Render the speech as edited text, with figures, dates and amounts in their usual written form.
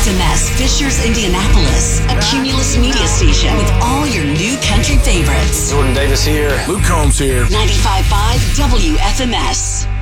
WFMS Fishers, Indianapolis, a Cumulus media station with all your new country favorites. Jordan Davis here. Luke Combs here. 95.5 WFMS.